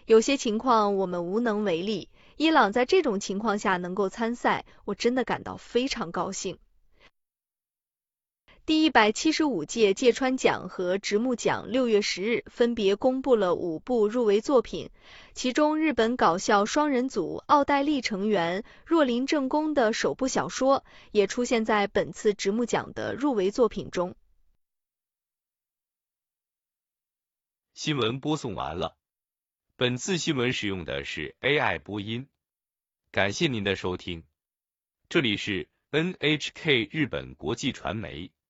有些情况我们无能为力，伊朗在这种情况下能够参赛，我真的感到非常高兴。第175届芥川奖和直木奖6月10日分别公布了5部入围作品，其中日本搞笑双人组奥黛丽成员若林正宫的首部小说也出现在本次直木奖的入围作品中。 新闻播送完了，本次新闻使用的是 AI 播音，感谢您的收听，这里是 NHK 日本国际传媒。